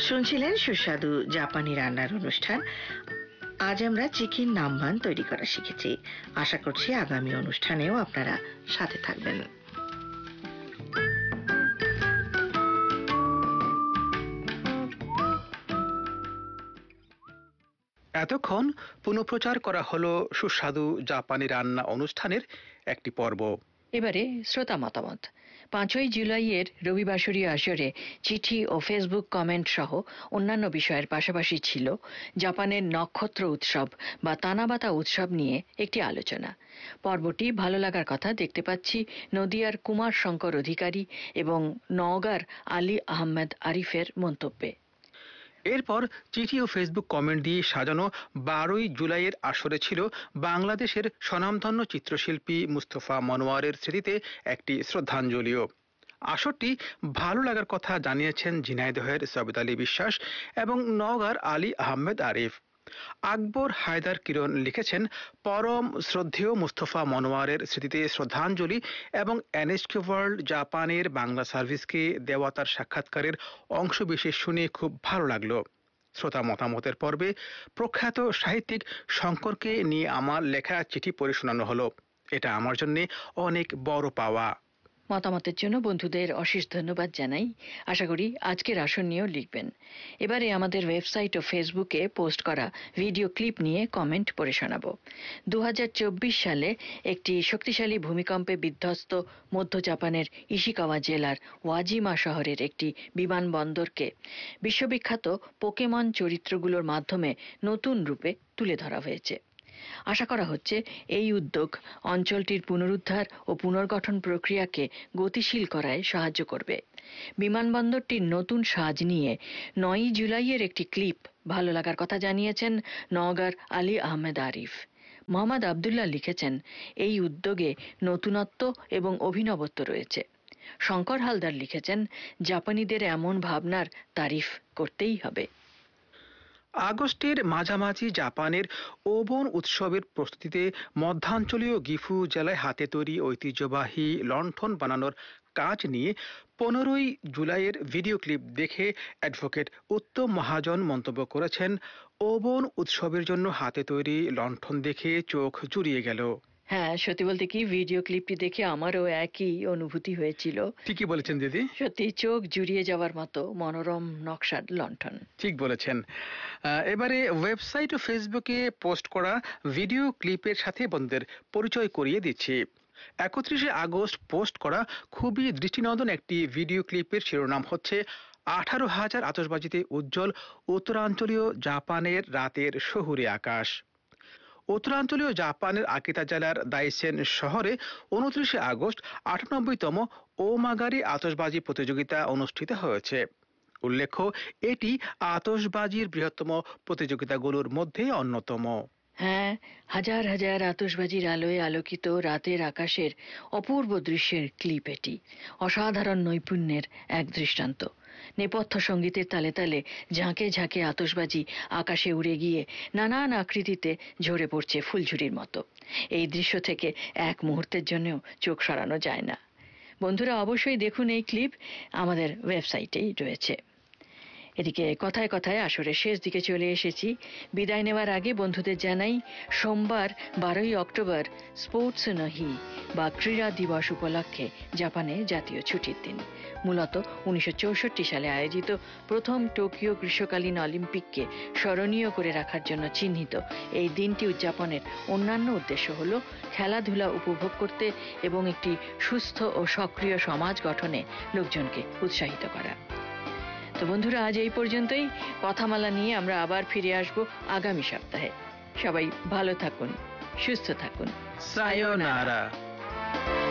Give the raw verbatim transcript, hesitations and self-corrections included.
শুনছিলেন সুস্বাদু জাপানি রান্নার অনুষ্ঠান। আজ আমরা চিকেন নামবান তৈরি করা শিখেছি। আশা করছি আগামী অনুষ্ঠানেও আপনারা সাথে থাকবেন। এতক্ষণ পুনঃপ্রচার করা হলো সুস্বাদু জাপানি রান্না অনুষ্ঠানের একটি পর্ব। এবারে শ্রোতা মতামত। পাঁচই জুলাইয়ের রবিবাসরী আসরে চিঠি ও ফেসবুক কমেন্ট সহ অন্যান্য বিষয়ের পাশাপাশি ছিল জাপানের নক্ষত্র উৎসব বা তানাবাতা উৎসব নিয়ে একটি আলোচনা। পর্বটি ভালো লাগার কথা দেখতে পাচ্ছি নদিয়ার কুমার শঙ্কর অধিকারী এবং নওগাঁর আলী আহমেদ আরিফের মন্তব্যে। এরপর চিঠি ও ফেসবুক কমেন্ট দিয়ে সাজানো বারোই জুলাইয়ের আসরে ছিল বাংলাদেশের স্বনামধন্য চিত্রশিল্পী মুস্তফা মনোয়ারের স্মৃতিতে একটি শ্রদ্ধাঞ্জলিও। আসরটি ভালো লাগার কথা জানিয়েছেন ঝিনাইদহের সবিত আলী বিশ্বাস এবং নওগাঁর আলী আহমেদ আরিফ। আকবর হায়দার কিরণ লিখেছেন, পরম শ্রদ্ধেয় মুস্তফা মনোয়ারের স্মৃতিতে শ্রদ্ধাঞ্জলি এবং এনএসকে ওয়ার্ল্ড জাপানের বাংলা সার্ভিসকে দেওয়া তার সাক্ষাৎকারের অংশবিশেষ শুনে খুব ভালো লাগলো। শ্রোতা মতামতের পর্বে প্রখ্যাত সাহিত্যিক শঙ্করকে নিয়ে আমার লেখা চিঠি পড়ে শোনানো হলো। এটা আমার জন্য অনেক বড় পাওয়া। মতামতের জন্য বন্ধুদের অশেষ ধন্যবাদ জানাই। আশা করি আজকের আসর নিয়েও লিখবেন। এবারে আমাদের ওয়েবসাইট ও ফেসবুকে পোস্ট করা ভিডিও ক্লিপ নিয়ে কমেন্ট পড়ে শোনাব। দু হাজার চব্বিশ সালে একটি শক্তিশালী ভূমিকম্পে বিধ্বস্ত মধ্য জাপানের ইশিকাওয়া জেলার ওয়াজিমা শহরের একটি বিমানবন্দরকে বিশ্ববিখ্যাত পোকেমন চরিত্রগুলোর মাধ্যমে নতুন রূপে তুলে ধরা হয়েছে। আশা করা হচ্ছে এই উদ্যোগ অঞ্চলটির পুনরুদ্ধার ও পুনর্গঠন প্রক্রিয়াকে গতিশীল করায় সাহায্য করবে। বিমানবন্দরটির নতুন সাজ নিয়ে নয়ই জুলাইয়ের একটি ক্লিপ ভালো লাগার কথা জানিয়েছেন নওগাঁর আলী আহমেদ আরিফ। মোহাম্মদ আবদুল্লাহ লিখেছেন, এই উদ্যোগে নতুনত্ব এবং অভিনবত্ব রয়েছে। শঙ্কর হালদার লিখেছেন, জাপানিদের এমন ভাবনার তারিফ করতেই হবে। আগস্টের মাঝামাঝি জাপানের ওবন উৎসবের প্রস্তুতিতে মধ্যাঞ্চলীয় গিফু জেলায় হাতে তৈরি ঐতিহ্যবাহী লণ্ঠন বানানোর কাজ নিয়ে পনেরোই জুলাইয়ের ভিডিও ক্লিপ দেখে অ্যাডভোকেট উত্তম মহাজন মন্তব্য করেছেন, ওবন উৎসবের জন্য হাতে তৈরি লণ্ঠন দেখে চোখ জুড়িয়ে গেল। হ্যাঁ, সত্যি বলতে কি ভিডিও ক্লিপটি দেখে আমারও একই অনুভূতি হয়েছিল। ঠিকই বলেছেন দিদি, সত্যি চোখ জুড়িয়ে যাওয়ার মতো মনোরম নকশার লণ্ঠন। ঠিক বলেছেন। এবারে ওয়েবসাইট ও ফেসবুকে পোস্ট করা ভিডিও ক্লিপের সাথে বন্ধুদের পরিচয় করিয়ে দিচ্ছি। একত্রিশে আগস্ট পোস্ট করা খুবই দৃষ্টিনন্দন একটি ভিডিও ক্লিপের শিরোনাম হচ্ছে, আঠারো হাজার আতশবাজিতে উজ্জ্বল উত্তরাঞ্চলীয় জাপানের রাতের শহুরে আকাশ। উত্তরাঞ্চলীয় জাপানের আকিতা জেলার দাইসেন শহরে উনত্রিশে আগস্ট আটানব্বইতম ওমাগারি আতশবাজি প্রতিযোগিতা অনুষ্ঠিত হয়েছে। উল্লেখ্য, এটি আতশবাজির বৃহত্তম প্রতিযোগিতাগুলোর মধ্যে অন্যতম। হ্যাঁ, হাজার হাজার আতশবাজির আলোয় আলোকিত রাতের আকাশের অপূর্ব দৃশ্যের ক্লিপ এটি। অসাধারণ নৈপুণ্যের এক দৃষ্টান্ত। নেপথ্য সঙ্গীতের তালে তালে ঝাঁকে ঝাঁকে আতশবাজি আকাশে উড়ে গিয়ে নানান আকৃতিতে ঝরে পড়ছে ফুলঝুরির মতো। এই দৃশ্য থেকে এক মুহূর্তের জন্যও চোখ সরানো যায় না। বন্ধুরা অবশ্যই দেখুন এই ক্লিপ, আমাদের ওয়েবসাইটেই রয়েছে। এদিকে কথায় কথায় আসরের শেষ দিকে চলে এসেছি। বিদায় নেওয়ার আগে বন্ধুদের জানাই, সোমবার বারোই অক্টোবর স্পোর্টস নহি বা ক্রীড়া দিবস উপলক্ষে জাপানে জাতীয় ছুটির দিন। মূলত উনিশশো চৌষট্টি সালে আয়োজিত প্রথম টোকিও গ্রীষ্মকালীন অলিম্পিককে স্মরণীয় করে রাখার জন্য চিহ্নিত এই দিনটি উদযাপনের অন্যান্য উদ্দেশ্য হল খেলাধুলা উপভোগ করতে এবং একটি সুস্থ ও সক্রিয় সমাজ গঠনে লোকজনকে উৎসাহিত করা। তো বন্ধুরা, আজ এই পর্যন্তই। কথামালা নিয়ে আমরা আবার ফিরে আসব আগামী সপ্তাহে। সবাই ভালো থাকুন, সুস্থ থাকুন। সায়োনারা।